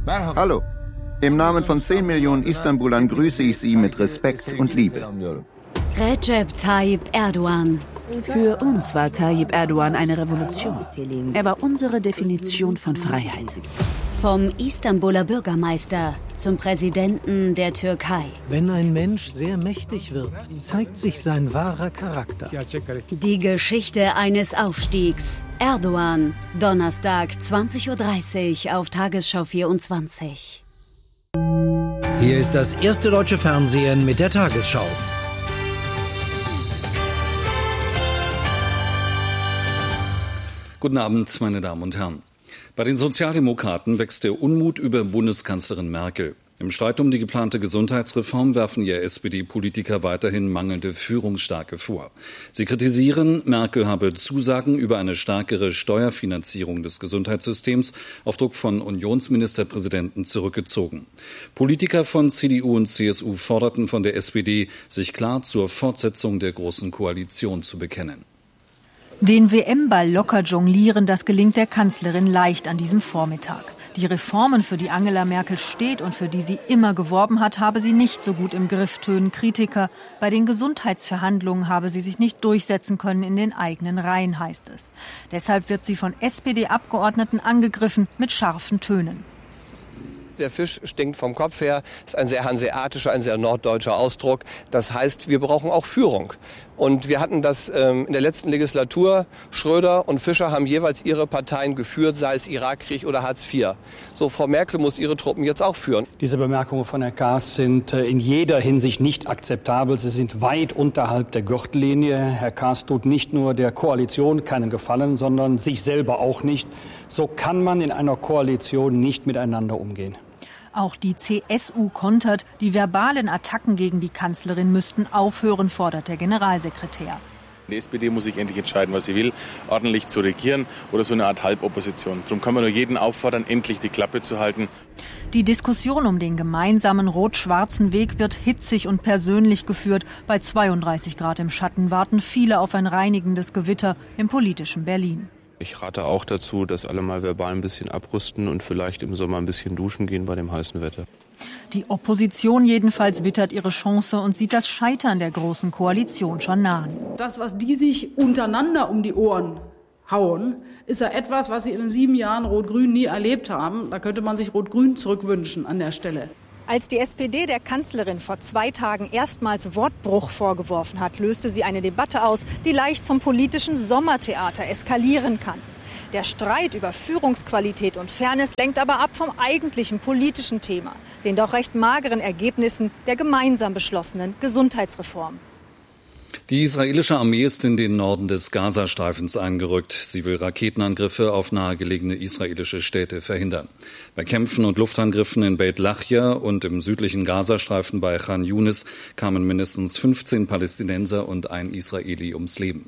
Hallo. Im Namen von 10 Millionen Istanbulern grüße ich Sie mit Respekt und Liebe. Recep Tayyip Erdogan. Für uns war Tayyip Erdogan eine Revolution. Er war unsere Definition von Freiheit. Vom Istanbuler Bürgermeister zum Präsidenten der Türkei. Wenn ein Mensch sehr mächtig wird, zeigt sich sein wahrer Charakter. Die Geschichte eines Aufstiegs. Erdogan, Donnerstag 20:30 Uhr auf Tagesschau 24. Hier ist das erste deutsche Fernsehen mit der Tagesschau. Guten Abend, meine Damen und Herren. Bei den Sozialdemokraten wächst der Unmut über Bundeskanzlerin Merkel. Im Streit um die geplante Gesundheitsreform werfen ihr SPD-Politiker weiterhin mangelnde Führungsstärke vor. Sie kritisieren, Merkel habe Zusagen über eine stärkere Steuerfinanzierung des Gesundheitssystems auf Druck von Unionsministerpräsidenten zurückgezogen. Politiker von CDU und CSU forderten von der SPD, sich klar zur Fortsetzung der Großen Koalition zu bekennen. Den WM-Ball locker jonglieren, das gelingt der Kanzlerin leicht an diesem Vormittag. Die Reformen, für die Angela Merkel steht und für die sie immer geworben hat, habe sie nicht so gut im Griff, tönen Kritiker. Bei den Gesundheitsverhandlungen habe sie sich nicht durchsetzen können in den eigenen Reihen, heißt es. Deshalb wird sie von SPD-Abgeordneten angegriffen mit scharfen Tönen. Der Fisch stinkt vom Kopf her, ist ein sehr hanseatischer, ein sehr norddeutscher Ausdruck. Das heißt, wir brauchen auch Führung. Und wir hatten das in der letzten Legislatur. Schröder und Fischer haben jeweils ihre Parteien geführt, sei es Irakkrieg oder Hartz IV. So, Frau Merkel muss ihre Truppen jetzt auch führen. Diese Bemerkungen von Herrn Kaas sind in jeder Hinsicht nicht akzeptabel. Sie sind weit unterhalb der Gürtellinie. Herr Kaas tut nicht nur der Koalition keinen Gefallen, sondern sich selber auch nicht. So kann man in einer Koalition nicht miteinander umgehen. Auch die CSU kontert, die verbalen Attacken gegen die Kanzlerin müssten aufhören, fordert der Generalsekretär. Die SPD muss sich endlich entscheiden, was sie will, ordentlich zu regieren oder so eine Art Halbopposition. Darum kann man nur jeden auffordern, endlich die Klappe zu halten. Die Diskussion um den gemeinsamen rot-schwarzen Weg wird hitzig und persönlich geführt. Bei 32 Grad im Schatten warten viele auf ein reinigendes Gewitter im politischen Berlin. Ich rate auch dazu, dass alle mal verbal ein bisschen abrüsten und vielleicht im Sommer ein bisschen duschen gehen bei dem heißen Wetter. Die Opposition jedenfalls wittert ihre Chance und sieht das Scheitern der Großen Koalition schon nahen. Das, was die sich untereinander um die Ohren hauen, ist ja etwas, was sie in den 7 Jahren Rot-Grün nie erlebt haben. Da könnte man sich Rot-Grün zurückwünschen an der Stelle. Als die SPD der Kanzlerin vor 2 Tagen erstmals Wortbruch vorgeworfen hat, löste sie eine Debatte aus, die leicht zum politischen Sommertheater eskalieren kann. Der Streit über Führungsqualität und Fairness lenkt aber ab vom eigentlichen politischen Thema, den doch recht mageren Ergebnissen der gemeinsam beschlossenen Gesundheitsreform. Die israelische Armee ist in den Norden des Gazastreifens eingerückt. Sie will Raketenangriffe auf nahegelegene israelische Städte verhindern. Bei Kämpfen und Luftangriffen in Beit Lahja und im südlichen Gazastreifen bei Khan Yunis kamen mindestens 15 Palästinenser und ein Israeli ums Leben.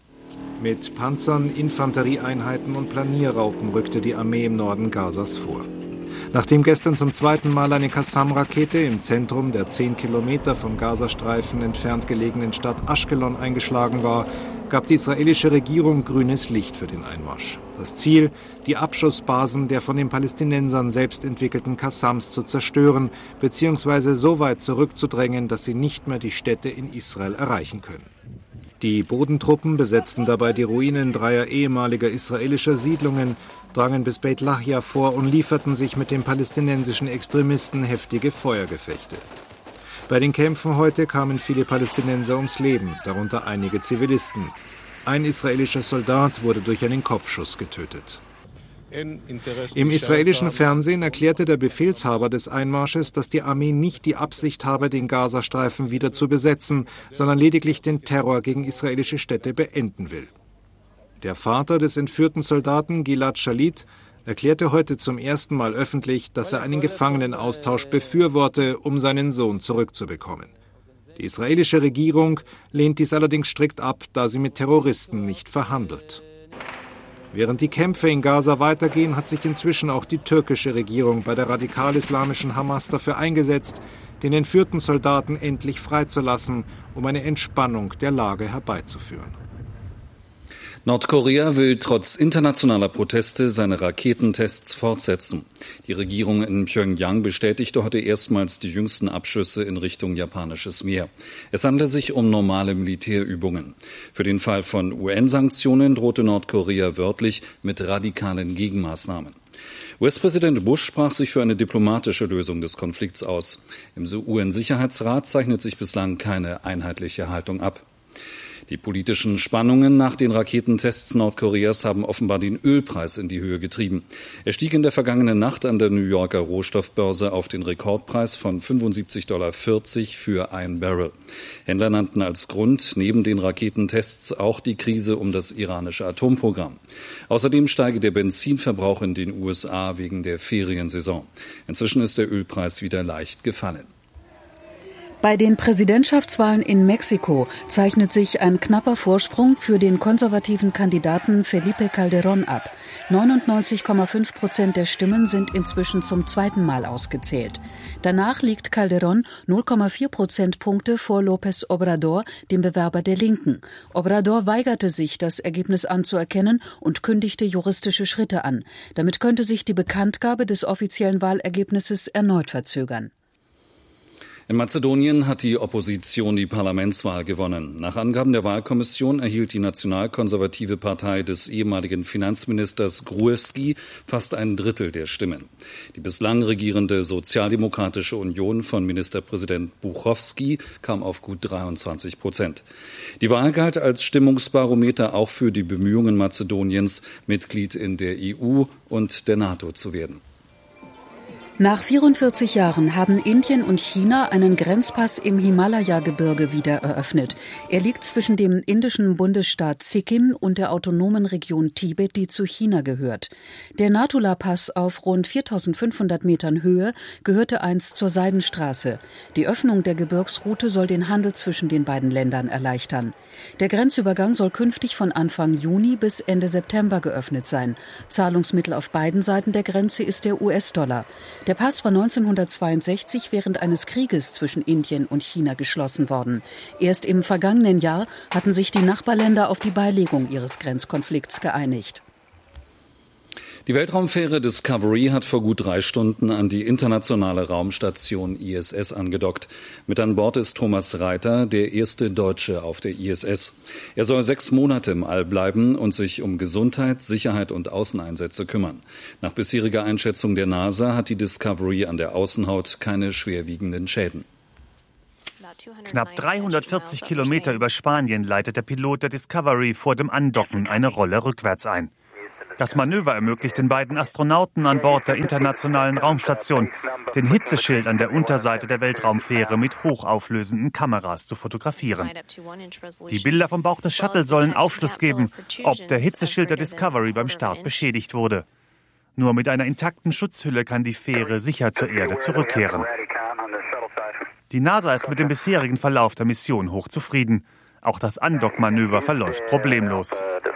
Mit Panzern, Infanterieeinheiten und Planierraupen rückte die Armee im Norden Gazas vor. Nachdem gestern zum 2. Mal eine Qassam-Rakete im Zentrum der 10 Kilometer vom Gazastreifen entfernt gelegenen Stadt Ashkelon eingeschlagen war, gab die israelische Regierung grünes Licht für den Einmarsch. Das Ziel, die Abschussbasen der von den Palästinensern selbst entwickelten Qassams zu zerstören bzw. so weit zurückzudrängen, dass sie nicht mehr die Städte in Israel erreichen können. Die Bodentruppen besetzten dabei die Ruinen 3 ehemaliger israelischer Siedlungen, drangen bis Beit Lahja vor und lieferten sich mit den palästinensischen Extremisten heftige Feuergefechte. Bei den Kämpfen heute kamen viele Palästinenser ums Leben, darunter einige Zivilisten. Ein israelischer Soldat wurde durch einen Kopfschuss getötet. Im israelischen Fernsehen erklärte der Befehlshaber des Einmarsches, dass die Armee nicht die Absicht habe, den Gazastreifen wieder zu besetzen, sondern lediglich den Terror gegen israelische Städte beenden will. Der Vater des entführten Soldaten, Gilad Shalit, erklärte heute zum ersten Mal öffentlich, dass er einen Gefangenenaustausch befürworte, um seinen Sohn zurückzubekommen. Die israelische Regierung lehnt dies allerdings strikt ab, da sie mit Terroristen nicht verhandelt. Während die Kämpfe in Gaza weitergehen, hat sich inzwischen auch die türkische Regierung bei der radikal-islamischen Hamas dafür eingesetzt, den entführten Soldaten endlich freizulassen, um eine Entspannung der Lage herbeizuführen. Nordkorea will trotz internationaler Proteste seine Raketentests fortsetzen. Die Regierung in Pjöngjang bestätigte heute erstmals die jüngsten Abschüsse in Richtung japanisches Meer. Es handelt sich um normale Militärübungen. Für den Fall von UN-Sanktionen drohte Nordkorea wörtlich mit radikalen Gegenmaßnahmen. US-Präsident Bush sprach sich für eine diplomatische Lösung des Konflikts aus. Im UN-Sicherheitsrat zeichnet sich bislang keine einheitliche Haltung ab. Die politischen Spannungen nach den Raketentests Nordkoreas haben offenbar den Ölpreis in die Höhe getrieben. Er stieg in der vergangenen Nacht an der New Yorker Rohstoffbörse auf den Rekordpreis von $75,40 für ein Barrel. Händler nannten als Grund neben den Raketentests auch die Krise um das iranische Atomprogramm. Außerdem steige der Benzinverbrauch in den USA wegen der Feriensaison. Inzwischen ist der Ölpreis wieder leicht gefallen. Bei den Präsidentschaftswahlen in Mexiko zeichnet sich ein knapper Vorsprung für den konservativen Kandidaten Felipe Calderón ab. 99,5% der Stimmen sind inzwischen zum zweiten Mal ausgezählt. Danach liegt Calderón 0,4 Prozentpunkte vor López Obrador, dem Bewerber der Linken. Obrador weigerte sich, das Ergebnis anzuerkennen und kündigte juristische Schritte an. Damit könnte sich die Bekanntgabe des offiziellen Wahlergebnisses erneut verzögern. In Mazedonien hat die Opposition die Parlamentswahl gewonnen. Nach Angaben der Wahlkommission erhielt die nationalkonservative Partei des ehemaligen Finanzministers Gruevski fast ein Drittel der Stimmen. Die bislang regierende Sozialdemokratische Union von Ministerpräsident Buchowski kam auf gut 23%. Die Wahl galt als Stimmungsbarometer auch für die Bemühungen Mazedoniens, Mitglied in der EU und der NATO zu werden. Nach 44 Jahren haben Indien und China einen Grenzpass im Himalaya-Gebirge wieder eröffnet. Er liegt zwischen dem indischen Bundesstaat Sikkim und der autonomen Region Tibet, die zu China gehört. Der Natula-Pass auf rund 4.500 Metern Höhe gehörte einst zur Seidenstraße. Die Öffnung der Gebirgsroute soll den Handel zwischen den beiden Ländern erleichtern. Der Grenzübergang soll künftig von Anfang Juni bis Ende September geöffnet sein. Zahlungsmittel auf beiden Seiten der Grenze ist der US-Dollar. Der Pass war 1962 während eines Krieges zwischen Indien und China geschlossen worden. Erst im vergangenen Jahr hatten sich die Nachbarländer auf die Beilegung ihres Grenzkonflikts geeinigt. Die Weltraumfähre Discovery hat vor gut 3 Stunden an die internationale Raumstation ISS angedockt. Mit an Bord ist Thomas Reiter, der erste Deutsche auf der ISS. Er soll 6 Monate im All bleiben und sich um Gesundheit, Sicherheit und Außeneinsätze kümmern. Nach bisheriger Einschätzung der NASA hat die Discovery an der Außenhaut keine schwerwiegenden Schäden. Knapp 340 Kilometer über Spanien leitet der Pilot der Discovery vor dem Andocken eine Rolle rückwärts ein. Das Manöver ermöglicht den beiden Astronauten an Bord der internationalen Raumstation, den Hitzeschild an der Unterseite der Weltraumfähre mit hochauflösenden Kameras zu fotografieren. Die Bilder vom Bauch des Shuttle sollen Aufschluss geben, ob der Hitzeschild der Discovery beim Start beschädigt wurde. Nur mit einer intakten Schutzhülle kann die Fähre sicher zur Erde zurückkehren. Die NASA ist mit dem bisherigen Verlauf der Mission hochzufrieden. Auch das Andockmanöver verläuft problemlos.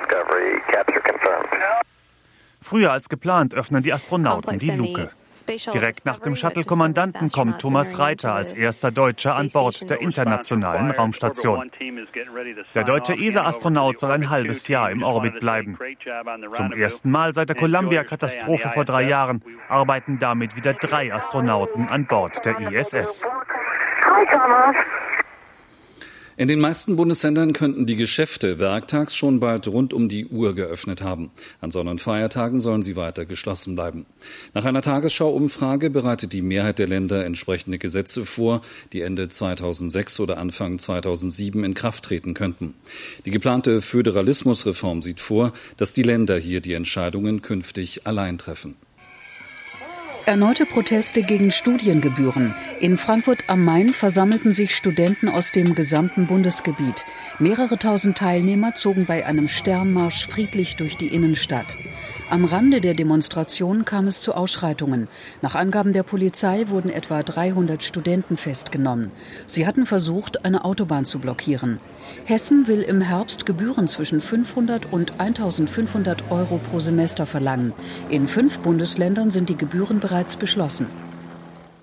Früher als geplant öffnen die Astronauten die Luke. Direkt nach dem Shuttle-Kommandanten kommt Thomas Reiter als erster Deutscher an Bord der internationalen Raumstation. Der deutsche ESA-Astronaut soll ein halbes Jahr im Orbit bleiben. Zum ersten Mal seit der Columbia-Katastrophe vor 3 Jahren arbeiten damit wieder 3 Astronauten an Bord der ISS. Hi, Thomas. In den meisten Bundesländern könnten die Geschäfte werktags schon bald rund um die Uhr geöffnet haben. An Sonn- und Feiertagen sollen sie weiter geschlossen bleiben. Nach einer Tagesschau-Umfrage bereitet die Mehrheit der Länder entsprechende Gesetze vor, die Ende 2006 oder Anfang 2007 in Kraft treten könnten. Die geplante Föderalismusreform sieht vor, dass die Länder hier die Entscheidungen künftig allein treffen. Erneute Proteste gegen Studiengebühren. In Frankfurt am Main versammelten sich Studenten aus dem gesamten Bundesgebiet. Mehrere tausend Teilnehmer zogen bei einem Sternmarsch friedlich durch die Innenstadt. Am Rande der Demonstration kam es zu Ausschreitungen. Nach Angaben der Polizei wurden etwa 300 Studenten festgenommen. Sie hatten versucht, eine Autobahn zu blockieren. Hessen will im Herbst Gebühren zwischen 500 und 1.500 Euro pro Semester verlangen. In 5 Bundesländern sind die Gebühren bereits beschlossen.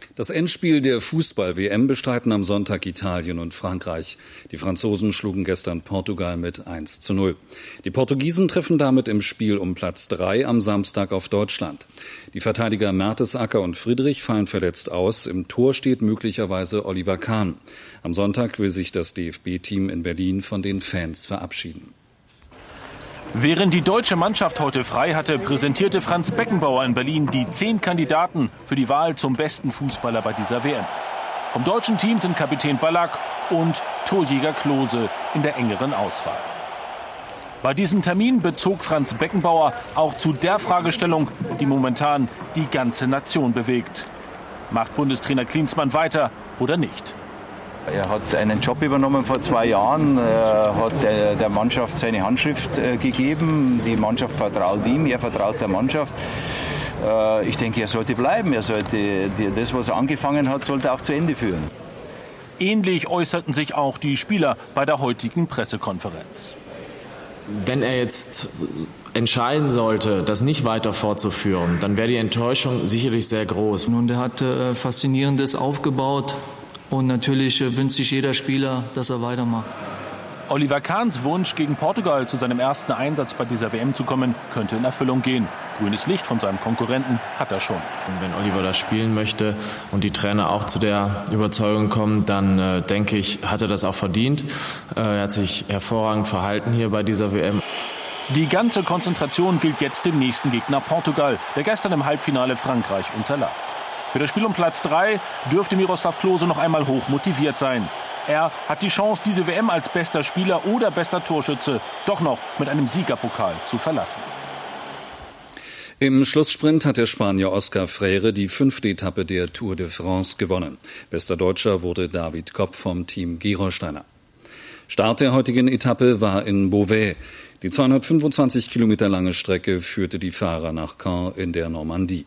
Das Endspiel der Fußball-WM bestreiten am Sonntag Italien und Frankreich. Die Franzosen schlugen gestern Portugal mit 1:0. Die Portugiesen treffen damit im Spiel um Platz 3 am Samstag auf Deutschland. Die Verteidiger Mertesacker und Friedrich fallen verletzt aus. Im Tor steht möglicherweise Oliver Kahn. Am Sonntag will sich das DFB-Team in Berlin von den Fans verabschieden. Während die deutsche Mannschaft heute frei hatte, präsentierte Franz Beckenbauer in Berlin die 10 Kandidaten für die Wahl zum besten Fußballer bei dieser WM. Vom deutschen Team sind Kapitän Ballack und Torjäger Klose in der engeren Auswahl. Bei diesem Termin bezog Franz Beckenbauer auch zu der Fragestellung, die momentan die ganze Nation bewegt. Macht Bundestrainer Klinsmann weiter oder nicht? Er hat einen Job übernommen vor 2 Jahren, hat der Mannschaft seine Handschrift gegeben. Die Mannschaft vertraut ihm, er vertraut der Mannschaft. Ich denke, er sollte bleiben. Er sollte das, was er angefangen hat, sollte auch zu Ende führen. Ähnlich äußerten sich auch die Spieler bei der heutigen Pressekonferenz. Wenn er jetzt entscheiden sollte, das nicht weiter fortzuführen, dann wäre die Enttäuschung sicherlich sehr groß. Und er hat Faszinierendes aufgebaut. Und natürlich wünscht sich jeder Spieler, dass er weitermacht. Oliver Kahns Wunsch, gegen Portugal zu seinem ersten Einsatz bei dieser WM zu kommen, könnte in Erfüllung gehen. Grünes Licht von seinem Konkurrenten hat er schon. Und wenn Oliver das spielen möchte und die Trainer auch zu der Überzeugung kommen, dann denke ich, hat er das auch verdient. Er hat sich hervorragend verhalten hier bei dieser WM. Die ganze Konzentration gilt jetzt dem nächsten Gegner Portugal, der gestern im Halbfinale Frankreich unterlag. Für das Spiel um Platz 3 dürfte Miroslav Klose noch einmal hoch motiviert sein. Er hat die Chance, diese WM als bester Spieler oder bester Torschütze doch noch mit einem Siegerpokal zu verlassen. Im Schlusssprint hat der Spanier Oscar Freire die 5. Etappe der Tour de France gewonnen. Bester Deutscher wurde David Kopp vom Team Gerolsteiner. Start der heutigen Etappe war in Beauvais. Die 225 Kilometer lange Strecke führte die Fahrer nach Caen in der Normandie.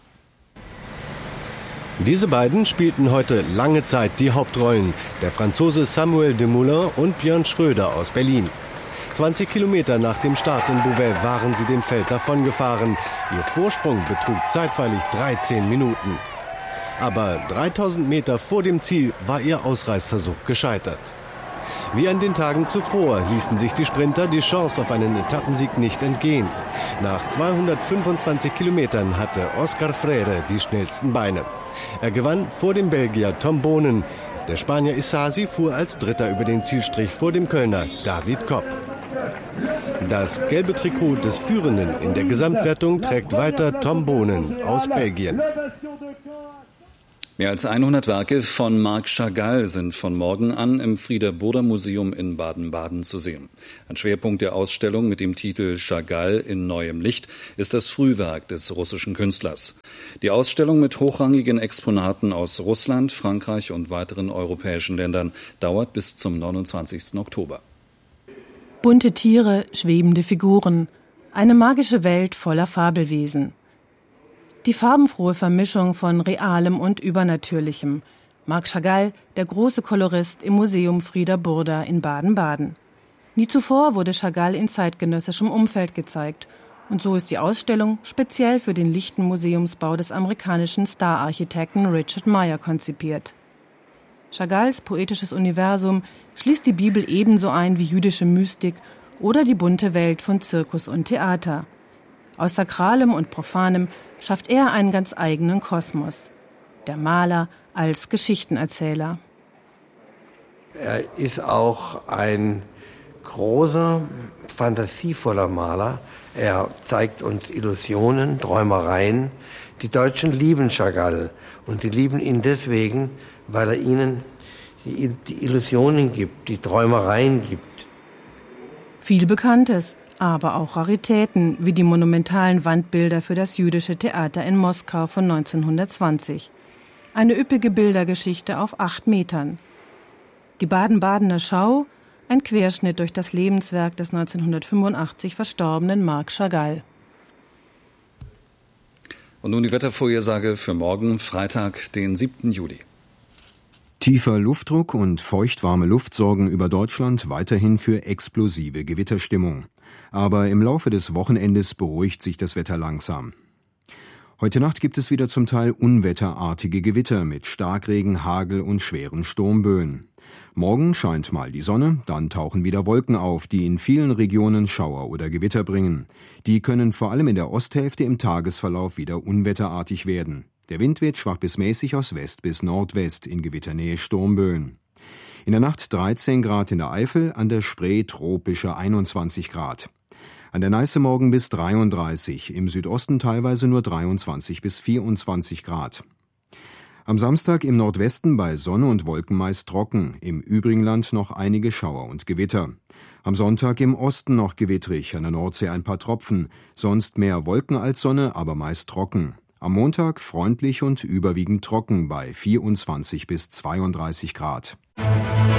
Diese beiden spielten heute lange Zeit die Hauptrollen. Der Franzose Samuel Dumoulin und Björn Schröder aus Berlin. 20 Kilometer nach dem Start in Beauvais waren sie dem Feld davongefahren. Ihr Vorsprung betrug zeitweilig 13 Minuten. Aber 3000 Meter vor dem Ziel war ihr Ausreißversuch gescheitert. Wie an den Tagen zuvor ließen sich die Sprinter die Chance auf einen Etappensieg nicht entgehen. Nach 225 Kilometern hatte Oscar Freire die schnellsten Beine. Er gewann vor dem Belgier Tom Boonen. Der Spanier Isasi fuhr als Dritter über den Zielstrich vor dem Kölner David Kopp. Das gelbe Trikot des Führenden in der Gesamtwertung trägt weiter Tom Boonen aus Belgien. Mehr als 100 Werke von Marc Chagall sind von morgen an im Frieder-Burda-Museum in Baden-Baden zu sehen. Ein Schwerpunkt der Ausstellung mit dem Titel Chagall in neuem Licht ist das Frühwerk des russischen Künstlers. Die Ausstellung mit hochrangigen Exponaten aus Russland, Frankreich und weiteren europäischen Ländern dauert bis zum 29. Oktober. Bunte Tiere, schwebende Figuren, eine magische Welt voller Fabelwesen. Die farbenfrohe Vermischung von Realem und Übernatürlichem. Marc Chagall, der große Kolorist im Museum Frieder-Burda in Baden-Baden. Nie zuvor wurde Chagall in zeitgenössischem Umfeld gezeigt. Und so ist die Ausstellung speziell für den lichten Museumsbau des amerikanischen Star-Architekten Richard Meyer konzipiert. Chagalls poetisches Universum schließt die Bibel ebenso ein wie jüdische Mystik oder die bunte Welt von Zirkus und Theater. Aus Sakralem und Profanem schafft er einen ganz eigenen Kosmos. Der Maler als Geschichtenerzähler. Er ist auch ein großer, fantasievoller Maler. Er zeigt uns Illusionen, Träumereien. Die Deutschen lieben Chagall und sie lieben ihn deswegen, weil er ihnen die Illusionen gibt, die Träumereien gibt. Viel Bekanntes, aber auch Raritäten, wie die monumentalen Wandbilder für das jüdische Theater in Moskau von 1920. Eine üppige Bildergeschichte auf 8 Metern. Die Baden-Badener Schau, ein Querschnitt durch das Lebenswerk des 1985 verstorbenen Marc Chagall. Und nun die Wettervorhersage für morgen, Freitag, den 7. Juli. Tiefer Luftdruck und feuchtwarme Luft sorgen über Deutschland weiterhin für explosive Gewitterstimmung. Aber im Laufe des Wochenendes beruhigt sich das Wetter langsam. Heute Nacht gibt es wieder zum Teil unwetterartige Gewitter mit Starkregen, Hagel und schweren Sturmböen. Morgen scheint mal die Sonne, dann tauchen wieder Wolken auf, die in vielen Regionen Schauer oder Gewitter bringen. Die können vor allem in der Osthälfte im Tagesverlauf wieder unwetterartig werden. Der Wind weht schwach bis mäßig aus West bis Nordwest, in Gewitternähe Sturmböen. In der Nacht 13 Grad in der Eifel, an der Spree tropische 21 Grad. An der Neiße morgen bis 33, im Südosten teilweise nur 23 bis 24 Grad. Am Samstag im Nordwesten bei Sonne und Wolken meist trocken, im übrigen Land noch einige Schauer und Gewitter. Am Sonntag im Osten noch gewittrig, an der Nordsee ein paar Tropfen, sonst mehr Wolken als Sonne, aber meist trocken. Am Montag freundlich und überwiegend trocken bei 24 bis 32 Grad.